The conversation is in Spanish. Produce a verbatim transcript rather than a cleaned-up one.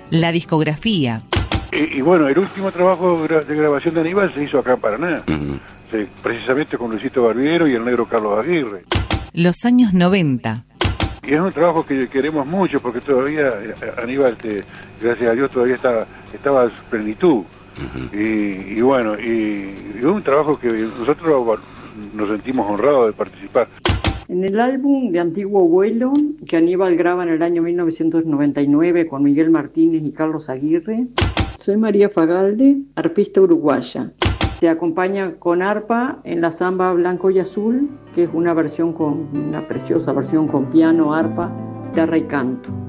la discografía. Y, y bueno, el último trabajo de grabación de Aníbal se hizo acá en Paraná, Uh-huh. sí, precisamente con Luisito Barbiero y el negro Carlos Aguirre. Los años noventa. Y es un trabajo que queremos mucho porque todavía Aníbal, te, gracias a Dios, todavía está, estaba a su plenitud. Uh-huh. Y, y bueno, y, y un trabajo que nosotros nos sentimos honrados de participar. En el álbum de Antiguo Vuelo, que Aníbal graba en el año mil novecientos noventa y nueve con Miguel Martínez y Carlos Aguirre, soy María Fagalde, arpista uruguaya. Se acompaña con arpa en la samba Blanco y Azul, que es una versión con una preciosa versión con piano, arpa, guitarra y canto.